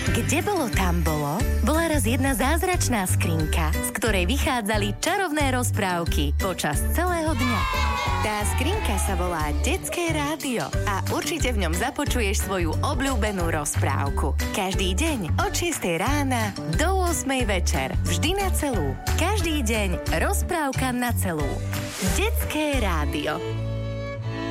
Kde bolo, tam bolo? Bola raz jedna zázračná skrinka, z ktorej vychádzali čarovné rozprávky počas celého dňa. Tá skrinka sa volá Detské rádio a určite v ňom započuješ svoju obľúbenú rozprávku. Každý deň od 6 rána do 8 večer. Vždy na celú. Každý deň rozprávka na celú. Detské rádio.